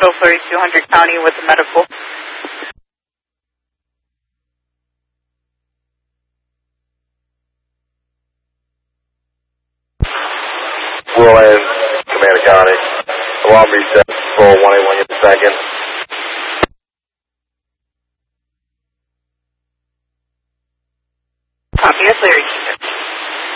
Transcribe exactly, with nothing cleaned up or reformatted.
Hospital, thirty-two hundred County with the medical. Will in Commander County. Alarm reset. Full one eight one in a second. Copy, you're cleared.